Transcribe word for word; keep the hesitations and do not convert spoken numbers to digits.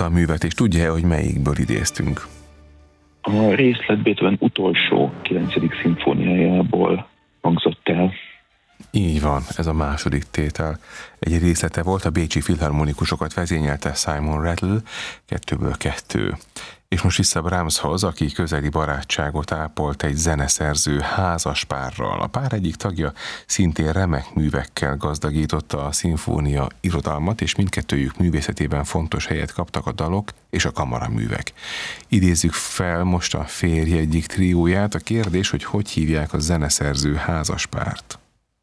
a művet, és tudja-e, hogy melyikből idéztünk? A részlet Beethoven utolsó kilencedik szimfóniájából hangzott el. Így van, ez a második tétel. Egy részlete volt, a bécsi filharmonikusokat vezényelte Simon Rattle, kettőből kettő. És most vissza Brahmshoz, aki közeli barátságot ápolt egy zeneszerző házaspárral. A pár egyik tagja szintén remek művekkel gazdagította a szimfónia irodalmat, és mindkettőjük művészetében fontos helyet kaptak a dalok és a kamaraművek. Idézzük fel most a férj egyik trióját. A kérdés, hogy hogy hívják a zeneszerző házaspárt.